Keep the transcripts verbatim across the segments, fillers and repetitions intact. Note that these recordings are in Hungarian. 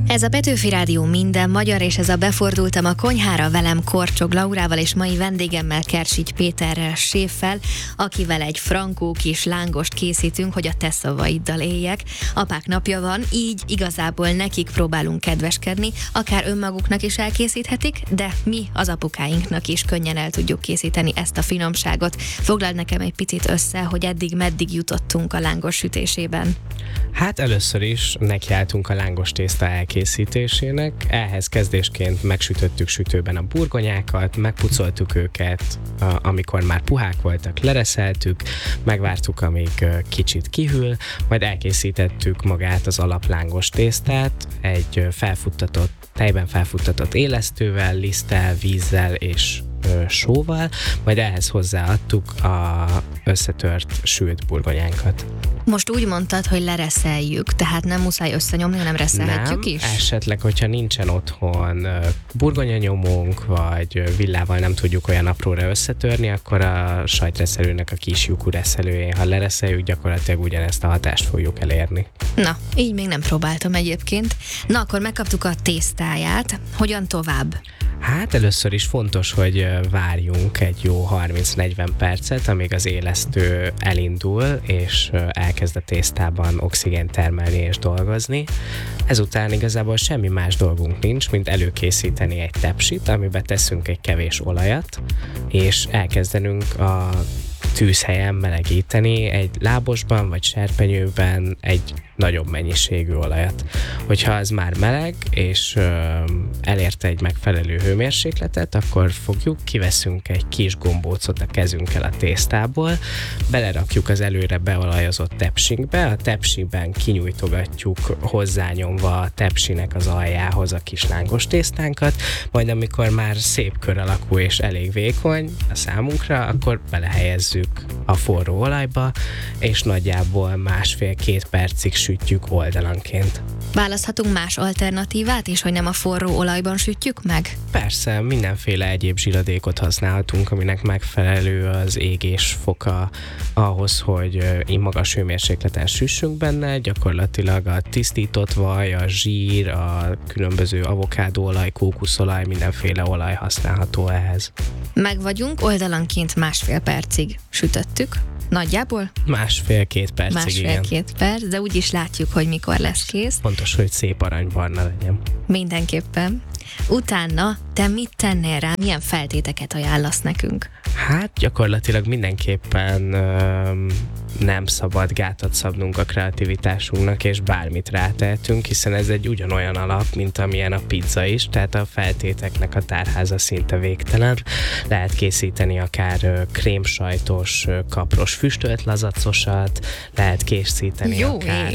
Ez a Petőfi Rádió minden magyar, és ez a Befordultam a konyhára, velem Korcsog Laurával, és mai vendégemmel Kersics Péterrel, séffel, akivel egy frankó kis lángost készítünk, hogy a te szavaiddal éljek. Apák napja van, így igazából nekik próbálunk kedveskedni, akár önmaguknak is elkészíthetik, de mi az apukáinknak is könnyen el tudjuk készíteni ezt a finomságot. Foglald nekem egy picit össze, hogy eddig meddig jutottunk a lángos sütésében. Hát először is nekiálltunk a lángos tészta elkészítésének. Ehhez kezdésként megsütöttük sütőben a burgonyákat, megpucoltuk őket, amikor már puhák voltak, lereszeltük, megvártuk, amíg kicsit kihűl, majd elkészítettük magát az alaplángos tésztát egy felfuttatott, tejben felfuttatott élesztővel, liszttel, vízzel és ö, sóval, majd ehhez hozzáadtuk a összetört sült burgonyánkat. Most úgy mondtad, hogy lereszeljük, tehát nem muszáj összenyomni, hanem reszelhetjük nem, is? Esetleg, hogyha nincsen otthon burgonyanyomónk, vagy villával nem tudjuk olyan apróra összetörni, akkor a sajtreszelőnek a kis lyukú reszelőjén, ha lereszeljük, gyakorlatilag ugyanezt a hatást fogjuk elérni. Na, így még nem próbáltam egyébként. Na, akkor megkaptuk a tésztáját. Hogyan tovább? Hát először is fontos, hogy várjunk egy jó harminc-negyven percet, amíg az élesztő elindul, és elkezd a tésztában oxigént termelni és dolgozni. Ezután igazából semmi más dolgunk nincs, mint előkészíteni egy tepsit, amiben teszünk egy kevés olajat, és elkezdenünk a tűzhelyen melegíteni egy lábosban vagy serpenyőben egy nagyobb mennyiségű olajat. Hogyha az már meleg, és ö, elérte egy megfelelő hőmérsékletet, akkor fogjuk, kiveszünk egy kis gombócot a kezünkkel a tésztából, belerakjuk az előre beolajozott tepsinkbe, a tepsiben kinyújtogatjuk hozzányomva a tepsinek az aljához a kis lángos tésztánkat, majd amikor már szép kör alakú és elég vékony a számunkra, akkor belehelyezzük a forró olajba, és nagyjából másfél-két percig sütjük oldalanként. Választhatunk más alternatívát is, hogy nem a forró olajban sütjük meg? Persze, mindenféle egyéb zsiradékot használhatunk, aminek megfelelő az égés foka ahhoz, hogy magas hőmérsékleten süssünk benne. Gyakorlatilag a tisztított vaj, a zsír, a különböző avokádóolaj, kókuszolaj, mindenféle olaj használható ehhez. Meg vagyunk, oldalanként másfél percig sütöttük. Nagyjából? Másfél-két percig, Másfél-két perc, de úgy is látjuk, hogy mikor lesz kész. Fontos, hogy szép aranybarna legyen. Mindenképpen. Utána te mit tennél rá? Milyen feltéteket ajánlasz nekünk? Hát gyakorlatilag mindenképpen öm, nem szabad gátat szabnunk a kreativitásunknak, és bármit rátehetünk, hiszen ez egy ugyanolyan alap, mint amilyen a pizza is, tehát a feltéteknek a tárháza szinte végtelen. Lehet készíteni akár ö, krémsajtos, ö, kapros füstölt lazacosat, lehet készíteni Jó akár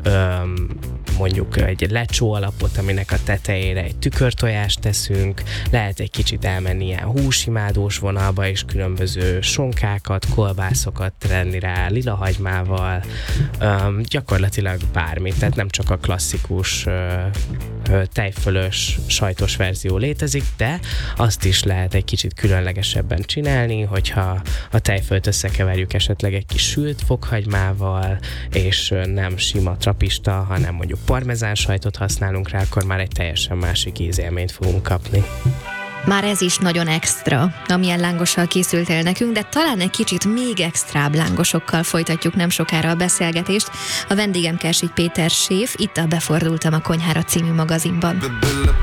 öm, mondjuk egy lecsó alapot, aminek a tetejére egy tükörtojást teszünk, lehet egy kicsit elmenni ilyen húsimádós vonalba, és különböző sonkákat, kolbászokat tenni rá, lilahagymával, öm, gyakorlatilag bármit, tehát nem csak a klasszikus ö, ö, tejfölös sajtos verzió létezik, de azt is lehet egy kicsit különlegesebben csinálni, hogyha a tejfölt összekeverjük esetleg egy kis sült fokhagymával, és nem sima trapista, hanem mondjuk parmezán sajtot használunk rá, akkor már egy teljesen másik ízélményt fogunk kapni. Már ez is nagyon extra, amilyen lángossal készültél nekünk, de talán egy kicsit még extrább lángosokkal folytatjuk nem sokára a beszélgetést. A vendégem Kersics Péter séf, itt a Befordultam a konyhára című magazinban.